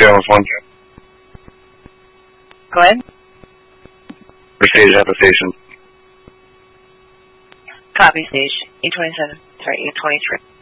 scale of 1. Go ahead. Stage application. Copy stage. E27. Sorry, E23.